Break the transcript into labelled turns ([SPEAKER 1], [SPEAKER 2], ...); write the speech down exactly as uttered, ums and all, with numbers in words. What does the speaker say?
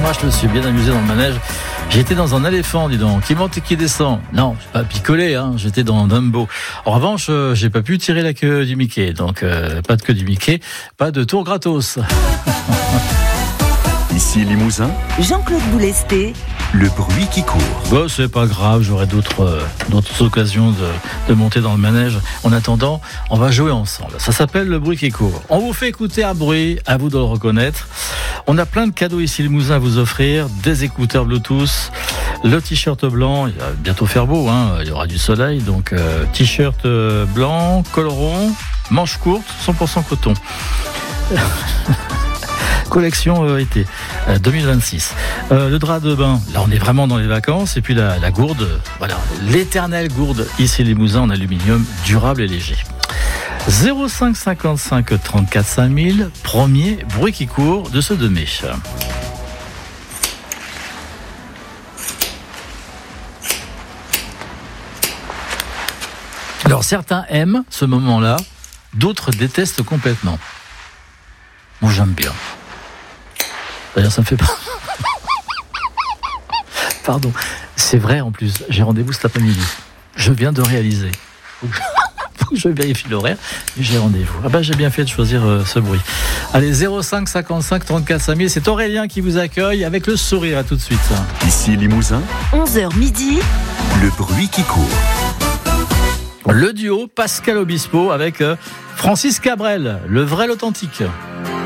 [SPEAKER 1] Moi, je me suis bien amusé dans le manège. J'étais dans un éléphant, dis donc, qui monte et qui descend. Non, je pas picolé, hein. J'étais dans Dumbo. En revanche, euh, j'ai pas pu tirer la queue du Mickey. Donc, euh, pas de queue du Mickey, pas de tour gratos.
[SPEAKER 2] Ici Limousin,
[SPEAKER 3] Jean-Claude Boulesté,
[SPEAKER 2] le bruit qui court.
[SPEAKER 1] Bon, c'est pas grave, j'aurai d'autres, euh, d'autres occasions de, de monter dans le manège. En attendant, on va jouer ensemble. Ça s'appelle le bruit qui court. On vous fait écouter un bruit, à vous de le reconnaître. On a plein de cadeaux ici Limousin à vous offrir, des écouteurs Bluetooth, le t-shirt blanc, il va bientôt faire beau, hein, il y aura du soleil, donc euh, t-shirt euh, blanc, col rond, manches courtes, cent pour cent coton. Collection euh, été euh, deux mille vingt-six. Euh, le drap de bain, là on est vraiment dans les vacances. Et puis la, la gourde, voilà, l'éternelle gourde ici Limousin en aluminium durable et léger. zéro cinq cinquante-cinq trente-quatre cinq mille, premier bruit qui court de ce deux mai. Alors certains aiment ce moment-là, d'autres détestent complètement. Moi j'aime bien. D'ailleurs, ça me fait pas. Pardon. C'est vrai en plus. J'ai rendez-vous cet après-midi. Je viens de réaliser. Faut que, Faut que je vérifie l'horaire. Mais j'ai rendez-vous. Ah ben, j'ai bien fait de choisir euh, ce bruit. Allez, zéro cinq cinquante-cinq trente-quatre cinq mille. C'est Aurélien qui vous accueille avec le sourire. À tout de suite.
[SPEAKER 2] Ici Limousin,
[SPEAKER 3] onze heures midi,
[SPEAKER 2] le bruit qui court.
[SPEAKER 1] Le duo Pascal Obispo avec euh, Francis Cabrel, le vrai, l'authentique.